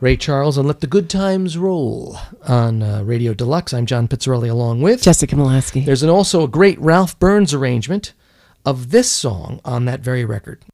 Ray Charles and Let the Good Times Roll on Radio Deluxe. I'm John Pizzarelli along with Jessica Molaski. There's also a great Ralph Burns arrangement of this song on that very record.